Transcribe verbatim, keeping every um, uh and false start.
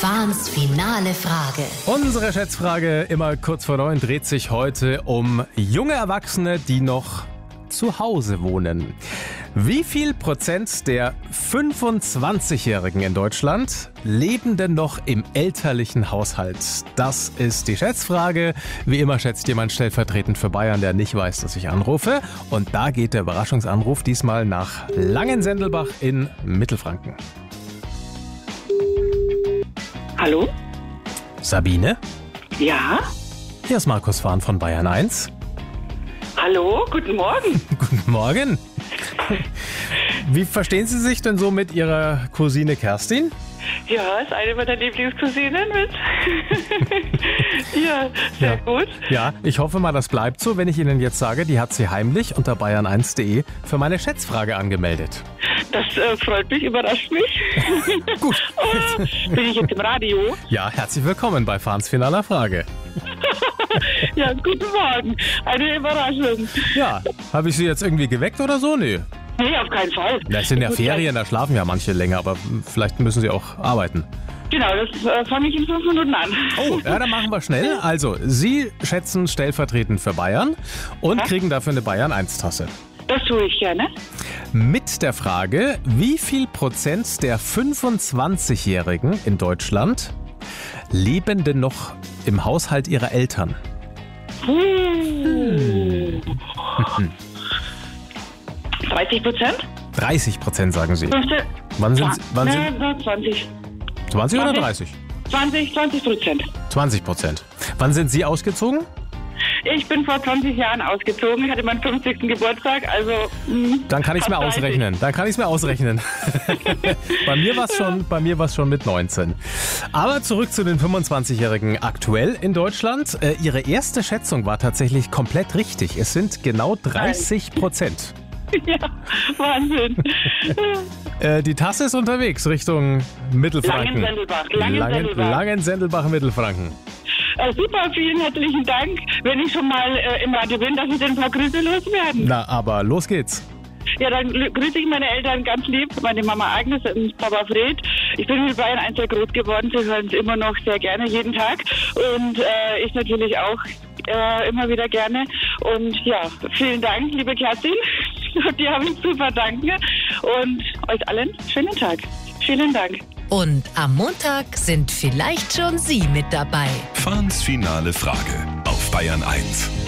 Fahns finale Frage. Unsere Schätzfrage immer kurz vor neun dreht sich heute um junge Erwachsene, die noch zu Hause wohnen. Wie viel Prozent der fünfundzwanzigjährigen in Deutschland leben denn noch im elterlichen Haushalt? Das ist die Schätzfrage. Wie immer schätzt jemand stellvertretend für Bayern, der nicht weiß, dass ich anrufe. Und da geht der Überraschungsanruf diesmal nach Langensendelbach in Mittelfranken. Hallo? Sabine? Ja? Hier ist Markus Fahn von Bayern eins. Hallo, guten Morgen. Guten Morgen. Wie verstehen Sie sich denn so mit Ihrer Cousine Kerstin? Ja, ist eine meiner Lieblingscousinen mit. ja, sehr Ja. gut. Ja, ich hoffe mal, das bleibt so, wenn ich Ihnen jetzt sage, die hat sie heimlich unter bayern eins punkt de für meine Schätzfrage angemeldet. Das äh, freut mich, überrascht mich. Gut. Oh, bin ich jetzt im Radio? Ja, herzlich willkommen bei Fahns finaler Frage. Ja, guten Morgen. Eine Überraschung. Ja, habe ich Sie jetzt irgendwie geweckt oder so? Nee. Nee, auf keinen Fall. Das sind ja Gut, Ferien, da schlafen ja manche länger, aber vielleicht müssen Sie auch arbeiten. Genau, das äh, fange ich in fünf Minuten an. Oh, ja, dann machen wir schnell. Also, Sie schätzen stellvertretend für Bayern und Ja. kriegen dafür eine Bayern eins Tasse. Das tue ich gerne. Mit der Frage, wie viel Prozent der fünfundzwanzigjährigen in Deutschland leben denn noch im Haushalt ihrer Eltern? Hm. dreißig Prozent? dreißig Prozent sagen Sie. fünfzehn? Wann sind, Sie- wann nee, sind nee, zwanzig. zwanzig oder zwanzig. dreißig? zwanzig, zwanzig Prozent. zwanzig Prozent. Wann sind Sie ausgezogen? Ich bin vor zwanzig Jahren ausgezogen. Ich hatte meinen fünfzigsten Geburtstag, also... Mh, Dann kann ich es mir fast dreißig. ausrechnen. Dann kann ich es mir ausrechnen. Bei mir war es schon, bei mir war's schon mit neunzehn. Aber zurück zu den fünfundzwanzigjährigen aktuell in Deutschland. Äh, ihre erste Schätzung war tatsächlich komplett richtig. Es sind genau dreißig Prozent. Ja, Wahnsinn. Äh, die Tasse ist unterwegs Richtung Mittelfranken. Langensendelbach. Langen, Langensendelbach. Langensendelbach, Mittelfranken. Äh, super, vielen herzlichen Dank. Wenn ich schon mal äh, im Radio bin, dass ich ein paar Grüße loswerden. Na, aber los geht's. Ja, dann l- grüße ich meine Eltern ganz lieb, meine Mama Agnes und Papa Fred. Ich bin mit Bayern eins sehr groß geworden, sie hören es immer noch sehr gerne jeden Tag. Und äh, ich natürlich auch äh, immer wieder gerne. Und ja, vielen Dank, liebe Kerstin. Die habe ich zu verdanken. Und euch allen schönen Tag. Vielen Dank. Und am Montag sind vielleicht schon Sie mit dabei. Fahns finale Frage auf Bayern eins.